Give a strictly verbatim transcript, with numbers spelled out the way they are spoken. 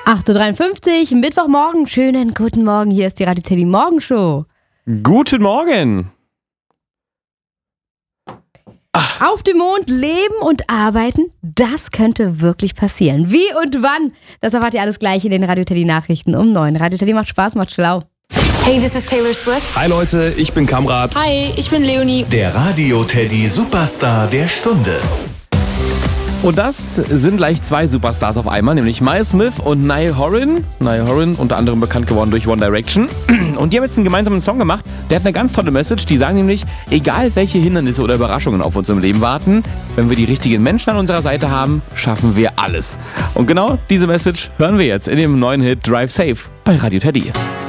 acht Uhr dreiundfünfzig, Mittwochmorgen. Schönen guten Morgen. Hier ist die Radio Teddy Morgenshow. Guten Morgen. Ach. Auf dem Mond leben und arbeiten, das könnte wirklich passieren. Wie und wann? Das erfahrt ihr alles gleich in den Radio Teddy Nachrichten um neun. Radio Teddy macht Spaß, macht schlau. Hey, this is Taylor Swift. Hi Leute, ich bin Kamrat. Hi, ich bin Leonie. Der Radio Teddy Superstar der Stunde. Und das sind gleich zwei Superstars auf einmal, nämlich Miles Smith und Niall Horan. Niall Horan, unter anderem bekannt geworden durch One Direction. Und die haben jetzt einen gemeinsamen Song gemacht, der hat eine ganz tolle Message. Die sagen nämlich, egal welche Hindernisse oder Überraschungen auf uns im Leben warten, wenn wir die richtigen Menschen an unserer Seite haben, schaffen wir alles. Und genau diese Message hören wir jetzt in dem neuen Hit Drive Safe bei Radio Teddy.